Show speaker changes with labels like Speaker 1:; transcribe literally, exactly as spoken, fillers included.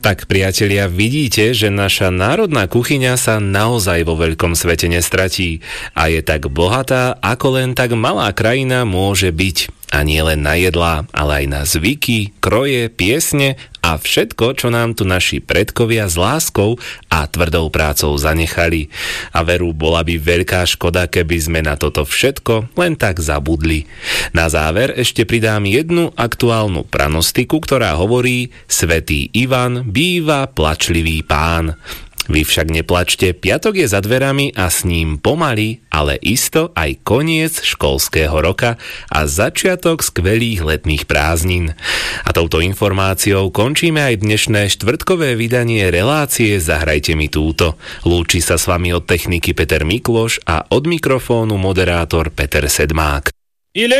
Speaker 1: Tak priatelia, vidíte, že naša národná kuchyňa sa naozaj vo veľkom svete nestratí a je tak bohatá, ako len tak malá krajina môže byť. A nie len na jedlá, ale aj na zvyky, kroje, piesne a všetko, čo nám tu naši predkovia s láskou a tvrdou prácou zanechali. A veru, bola by veľká škoda, keby sme na toto všetko len tak zabudli. Na záver ešte pridám jednu aktuálnu pranostiku, ktorá hovorí: Svätý Ivan býva plačlivý pán. Vy však neplačte, piatok je za dverami a s ním pomaly, ale isto aj koniec školského roka a začiatok skvelých letných prázdnin. A touto informáciou končíme aj dnešné štvrtkové vydanie relácie Zahrajte mi túto. Lúči sa s vami od techniky Peter Mikloš a od mikrofónu moderátor Peter Sedmák.